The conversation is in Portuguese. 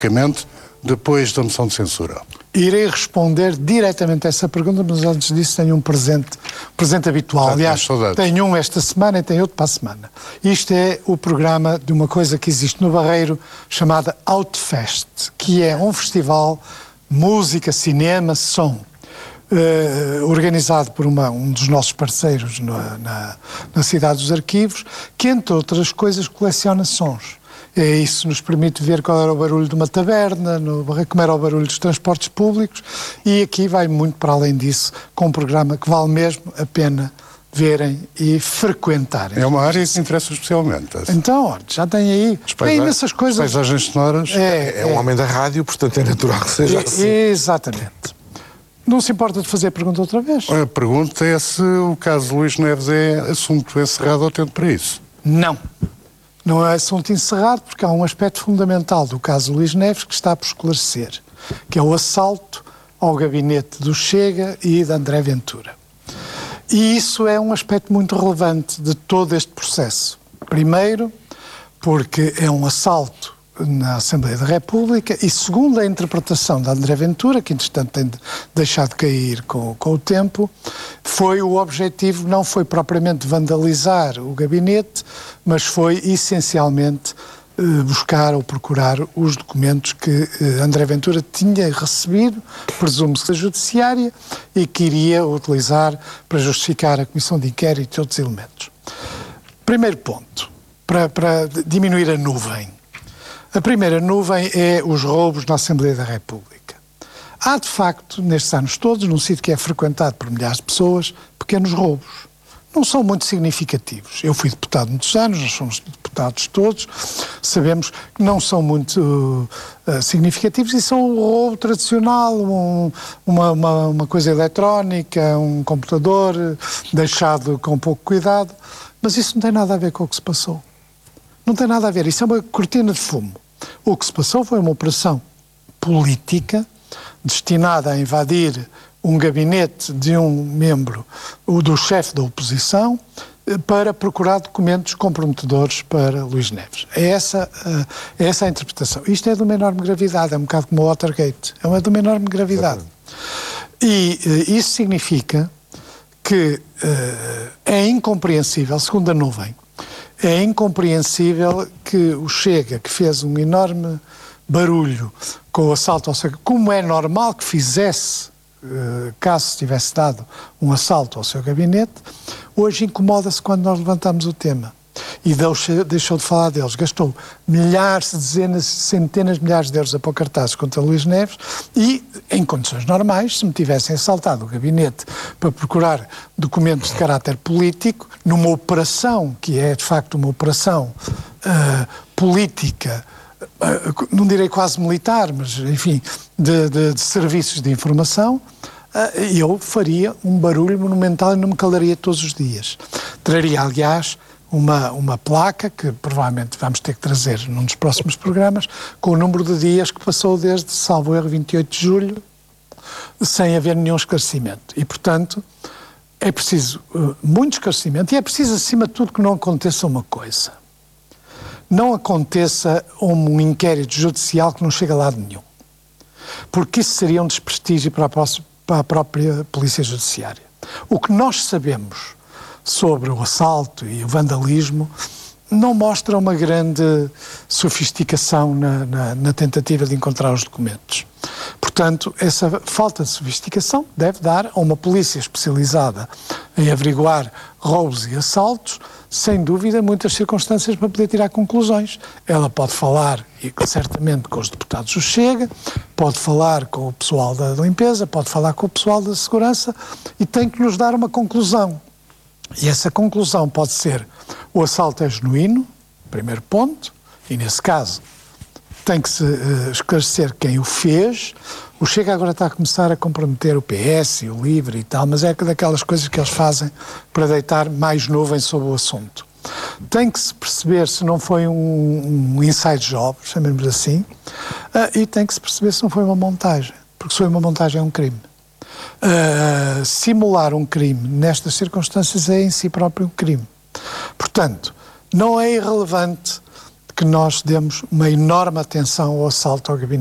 depois da moção de censura? Irei responder diretamente a essa pergunta, mas antes disso tenho um presente habitual. Aliás, tenho um esta semana e tenho outro para a semana. Isto é o programa de uma coisa que existe no Barreiro, chamada Outfest, que é um festival música, cinema, som, organizado por um dos nossos parceiros na Cidade dos Arquivos, que, entre outras coisas, coleciona sons. Isso nos permite ver qual era o barulho de uma taberna, como era o barulho dos transportes públicos, e aqui vai muito para além disso, com um programa que vale mesmo a pena verem e frequentarem. É uma área que interessa especialmente. Então, já tem aí imensas coisas. Paisagens sonoras. É um homem da rádio, portanto é natural que seja assim. Exatamente. Não se importa de fazer a pergunta outra vez? A pergunta é se o caso Luís Neves é assunto encerrado ou tempo para isso. Não. Não é assunto encerrado, porque há um aspecto fundamental do caso Luís Neves que está por esclarecer, que é o assalto ao gabinete do Chega e de André Ventura. E isso é um aspecto muito relevante de todo este processo. Primeiro, porque é um assalto na Assembleia da República, e segundo a interpretação de André Ventura, que entretanto tem deixado cair com o tempo, o objetivo não foi propriamente vandalizar o gabinete, mas foi essencialmente buscar ou procurar os documentos que André Ventura tinha recebido, presume-se da Judiciária, e que iria utilizar para justificar a Comissão de Inquérito e outros elementos. Primeiro ponto, para diminuir a nuvem. A primeira nuvem é os roubos na Assembleia da República. Há, de facto, nestes anos todos, num sítio que é frequentado por milhares de pessoas, pequenos roubos. Não são muito significativos. Eu fui deputado muitos anos, nós somos deputados todos, sabemos que não são muito significativos e são o roubo tradicional, uma coisa eletrónica, um computador deixado com pouco cuidado, mas isso não tem nada a ver com o que se passou. Não tem nada a ver, isso é uma cortina de fumo. O que se passou foi uma operação política destinada a invadir um gabinete de um membro, o do chefe da oposição, para procurar documentos comprometedores para Luís Neves. É essa a interpretação. Isto é de uma enorme gravidade, é um bocado como o Watergate, é de uma enorme gravidade. E isso significa que é incompreensível, segundo a nuvem, é incompreensível que o Chega, que fez um enorme barulho com o assalto ao seu... Como é normal que fizesse, caso se tivesse dado um assalto ao seu gabinete, hoje incomoda-se quando nós levantamos o tema. E deixou de falar deles. Gastou milhares, dezenas, centenas de milhares de euros a pôr cartazes contra Luís Neves e, em condições normais, se me tivessem assaltado o gabinete para procurar documentos de caráter político, numa operação que é, de facto, uma operação política, não direi quase militar, mas, enfim, de serviços de informação, eu faria um barulho monumental e não me calaria todos os dias. Traria, aliás, uma placa, que provavelmente vamos ter que trazer num dos próximos programas, com o número de dias que passou desde, salvo erro, 28 de julho, sem haver nenhum esclarecimento. E, portanto, é preciso muito esclarecimento e é preciso, acima de tudo, que não aconteça uma coisa. Não aconteça um inquérito judicial que não chega a lado nenhum. Porque isso seria um desprestígio para a própria Polícia Judiciária. O que nós sabemos sobre o assalto e o vandalismo não mostra uma grande sofisticação na tentativa de encontrar os documentos. Portanto, essa falta de sofisticação deve dar a uma polícia especializada em averiguar roubos e assaltos, sem dúvida, muitas circunstâncias para poder tirar conclusões. Ela pode falar, e certamente, com os deputados do Chega, pode falar com o pessoal da limpeza, pode falar com o pessoal da segurança e tem que nos dar uma conclusão. E essa conclusão pode ser: o assalto é genuíno, primeiro ponto, e nesse caso tem que se esclarecer quem o fez. O Chega agora está a começar a comprometer o PS e o LIVRE e tal, mas é daquelas coisas que eles fazem para deitar mais nuvem sobre o assunto. Tem que se perceber se não foi um inside job, chamemos assim, e tem que se perceber se não foi uma montagem, porque se foi uma montagem é um crime. Simular um crime nestas circunstâncias é em si próprio um crime. Portanto, não é irrelevante que nós demos uma enorme atenção ao assalto ao gabinete.